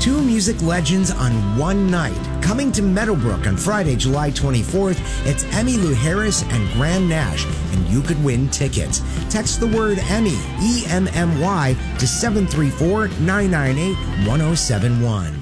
Two music legends on one night. Coming to Meadowbrook on Friday, July 24th, it's Emmylou Harris and Graham Nash, and you could win tickets. Text the word Emmy, E-M-M-Y, to 734-998-1071.